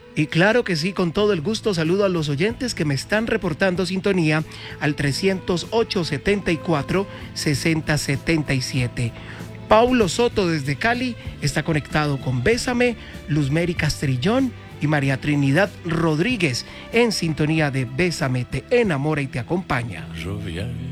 Y claro que sí, con todo el gusto saludo a los oyentes que me están reportando sintonía al 308-74-6077. Paulo Soto desde Cali está conectado con Bésame, Luzmeri Castrillón y María Trinidad Rodríguez en sintonía de Bésame, te enamora y te acompaña. Je viens